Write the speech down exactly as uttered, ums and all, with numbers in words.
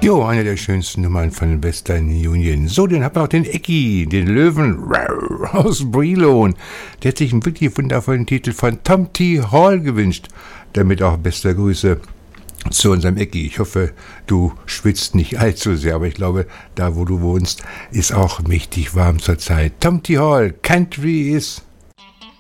Jo, eine der schönsten Nummern von Western Union. So, dann haben wir auch den Ecki, den Löwen aus Brilon. Der hat sich einen wirklich wundervollen Titel von Tom T. Hall gewünscht. Damit auch beste Grüße zu unserem Ecki. Ich hoffe, du schwitzt nicht allzu sehr, aber ich glaube, da wo du wohnst, ist auch mächtig warm zurzeit. Tom T. Hall, Country is